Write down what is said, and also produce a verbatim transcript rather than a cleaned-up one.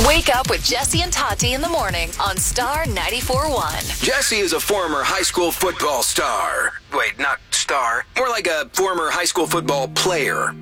Wake up with Jesse and Tati in the morning on Star ninety-four point one. Jesse is a former high school football star. Wait, not star. More like a former high school football player.